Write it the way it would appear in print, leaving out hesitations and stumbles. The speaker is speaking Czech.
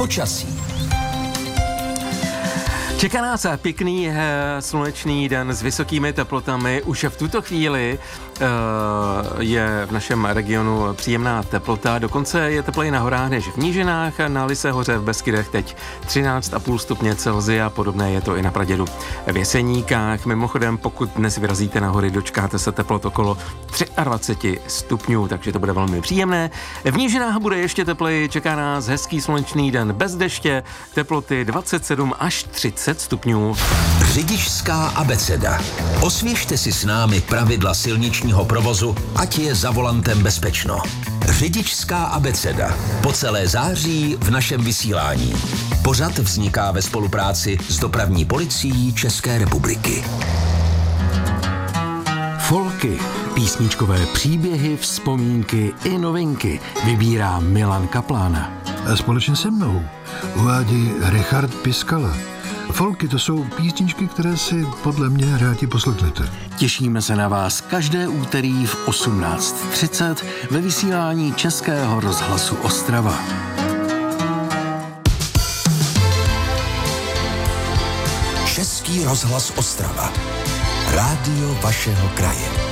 Počasí. Čeká nás pěkný slunečný den s vysokými teplotami. Už v tuto chvíli je v našem regionu příjemná teplota. Dokonce je tepleji na horách než v nížinách. Na Lysé hoře v Beskydech teď 13,5 stupně Celsia. Podobné je to i na Pradědu v Jeseníkách. Mimochodem, pokud dnes vyrazíte na hory, dočkáte se teplot okolo 23 stupňů, takže to bude velmi příjemné. V nížinách bude ještě tepleji. Čeká nás hezký slunečný den bez deště. Teploty 27 až 30 stupňů. Řidičská abeceda. Osvěžte si s námi pravidla silničního provozu, ať je za volantem bezpečno. Řidičská abeceda. Po celé září v našem vysílání. Pořad vzniká ve spolupráci s Dopravní policií České republiky. Folky, písničkové příběhy, vzpomínky i novinky vybírá Milan Kaplan. A společně se mnou uvádí Richard Piskala. Folky, to jsou písničky, které si podle mě rádi poslechnete. Těšíme se na vás každé úterý v 18:30 ve vysílání Českého rozhlasu Ostrava. Český rozhlas Ostrava. Rádio vašeho kraje.